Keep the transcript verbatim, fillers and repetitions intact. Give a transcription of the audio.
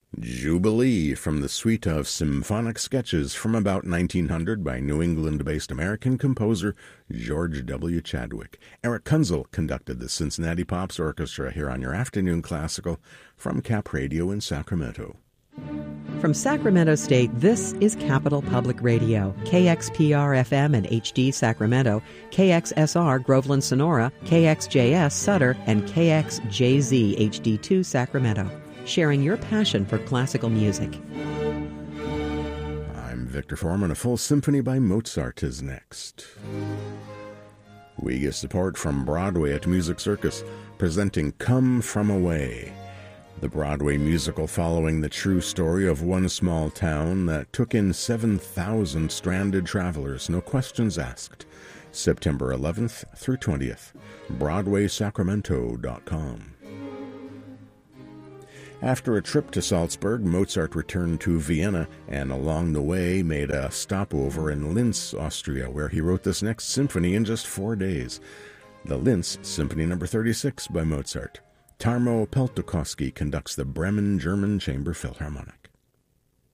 Jubilee from the suite of symphonic sketches from about nineteen hundred by New England-based American composer George W. Chadwick. Eric Kunzel conducted the Cincinnati Pops Orchestra here on your Afternoon Classical from Cap Radio in Sacramento. From Sacramento State, this is Capital Public Radio, K X P R F M and H D Sacramento, K X S R Groveland Sonora, K X J S Sutter, and K X J Z H D two Sacramento, sharing your passion for classical music. I'm Victor Foreman. A full symphony by Mozart is next. We get support from Broadway at Music Circus, presenting Come From Away, the Broadway musical following the true story of one small town that took in seven thousand stranded travelers, no questions asked. September eleventh through twentieth. Broadway Sacramento dot com. After a trip to Salzburg, Mozart returned to Vienna and along the way made a stopover in Linz, Austria, where he wrote this next symphony in just four days. The Linz Symphony Number thirty-six by Mozart. Tarmo Peltokoski conducts the Bremen German Chamber Philharmonic.